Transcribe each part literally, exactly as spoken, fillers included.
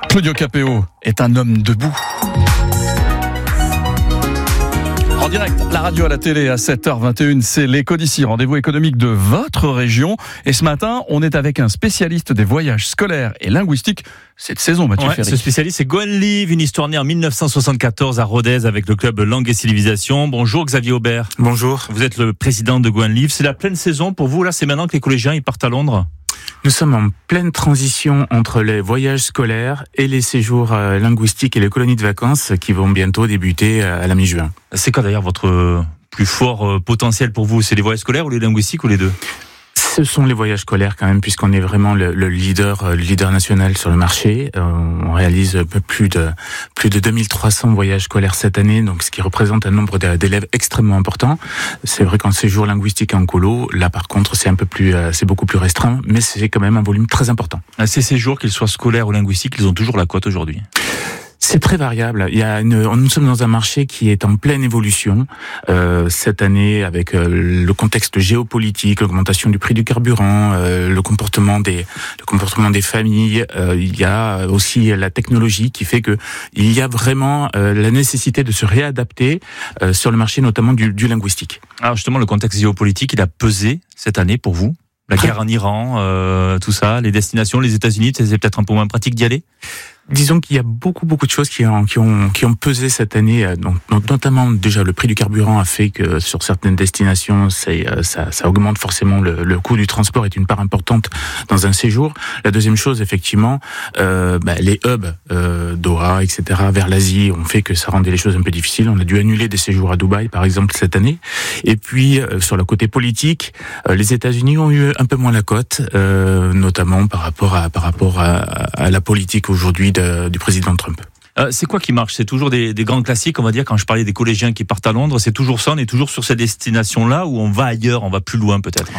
Claudio Capéo est un homme debout. En direct, la radio à la télé à sept heures vingt et une, c'est l'Écho d'ici, rendez-vous économique de votre région. Et ce matin, on est avec un spécialiste des voyages scolaires et linguistiques. C'est de saison, Mathieu ouais, Ferry. Ce spécialiste, c'est Go and Live, une histoire née en mille neuf cent soixante-quatorze à Rodez avec le club Langue et Civilisation. Bonjour Xavier Aubert. Bonjour. Vous êtes le président de Go and Live. C'est la pleine saison pour vous, là, c'est maintenant que les collégiens ils partent à Londres? Nous sommes en pleine transition entre les voyages scolaires et les séjours linguistiques et les colonies de vacances qui vont bientôt débuter à la mi-juin. C'est quoi d'ailleurs votre plus fort potentiel pour vous? C'est les voyages scolaires ou les linguistiques ou les deux? Ce sont les voyages scolaires quand même, puisqu'on est vraiment le, le leader, le leader national sur le marché. Euh, on réalise un peu plus de plus de deux mille trois cents voyages scolaires cette année, donc ce qui représente un nombre d'élèves extrêmement important. C'est vrai qu'en séjour linguistique et en colo, là par contre c'est un peu plus, c'est beaucoup plus restreint, mais c'est quand même un volume très important. Ces séjours, qu'ils soient scolaires ou linguistiques, ils ont toujours la cote aujourd'hui. C'est très variable. Il y a une, nous sommes dans un marché qui est en pleine évolution. Euh, cette année, avec euh, le contexte géopolitique, l'augmentation du prix du carburant, euh, le comportement des, le comportement des familles, euh, il y a aussi la technologie qui fait que il y a vraiment euh, la nécessité de se réadapter euh, sur le marché, notamment du, du linguistique. Alors justement, le contexte géopolitique, il a pesé cette année pour vous? La guerre en Iran, euh, tout ça, les destinations, les États-Unis, c'est peut-être un peu moins pratique d'y aller? Disons qu'il y a beaucoup beaucoup de choses qui ont qui ont qui ont pesé cette année, donc notamment déjà le prix du carburant a fait que sur certaines destinations c'est ça ça augmente forcément le, le coût du transport est une part importante dans un séjour. La deuxième chose effectivement, euh, bah, les hubs euh, Doha et cetera vers l'Asie ont fait que ça rendait les choses un peu difficiles. On a dû annuler des séjours à Dubaï par exemple cette année. Et puis euh, sur le côté politique, euh, les États-Unis ont eu un peu moins la cote, euh, notamment par rapport à par rapport à, à la politique aujourd'hui de du président Trump. Euh, c'est quoi qui marche? C'est toujours des, des grands classiques, on va dire, quand je parlais des collégiens qui partent à Londres, c'est toujours ça, on est toujours sur cette destination-là ou on va ailleurs, on va plus loin peut-être?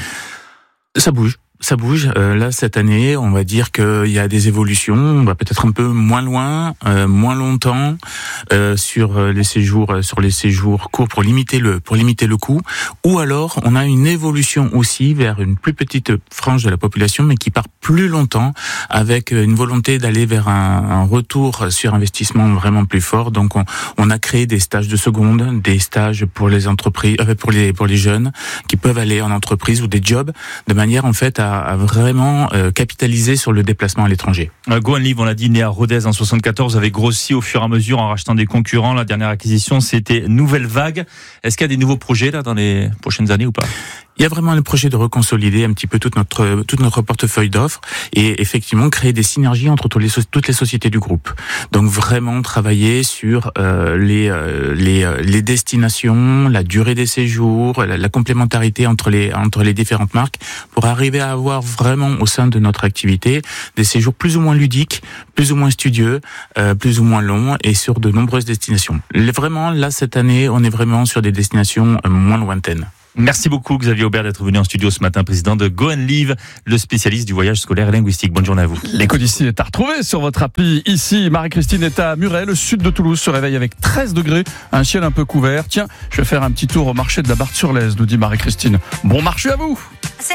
Ça bouge. Ça bouge. Euh, là, cette année, on va dire qu'il y a des évolutions. On va peut-être un peu moins loin, euh, moins longtemps euh, sur les séjours, sur les séjours courts pour limiter le pour limiter le coût. Ou alors, on a une évolution aussi vers une plus petite frange de la population, mais qui part plus longtemps, avec une volonté d'aller vers un, un retour sur investissement vraiment plus fort. Donc, on, on a créé des stages de seconde, des stages pour les entreprises, euh, pour les pour les jeunes qui peuvent aller en entreprise ou des jobs, de manière en fait à à vraiment euh, capitaliser sur le déplacement à l'étranger. Euh, Go and Live, on l'a dit, né à Rodez en soixante-quatorze, avait grossi au fur et à mesure en rachetant des concurrents. La dernière acquisition, c'était Nouvelle Vague. Est-ce qu'il y a des nouveaux projets là dans les prochaines années ou pas? Il y a vraiment le projet de reconsolider un petit peu toute notre toute notre portefeuille d'offres et effectivement créer des synergies entre toutes les, toutes les sociétés du groupe. Donc vraiment travailler sur euh, les euh, les les destinations, la durée des séjours, la, la complémentarité entre les entre les différentes marques pour arriver à avoir vraiment au sein de notre activité des séjours plus ou moins ludiques, plus ou moins studieux, euh, plus ou moins longs et sur de nombreuses destinations. Vraiment là cette année, on est vraiment sur des destinations moins lointaines. Merci beaucoup Xavier Aubert d'être venu en studio ce matin, président de Go and Live, le spécialiste du voyage scolaire et linguistique. Bonne journée à vous. L'Écho d'ici est à retrouver sur votre appli. Ici, Marie-Christine est à Muret, le sud de Toulouse se réveille avec treize degrés, un ciel un peu couvert. Tiens, je vais faire un petit tour au marché de la Barthe-sur-Lèze, nous dit Marie-Christine. Bon marché à vous!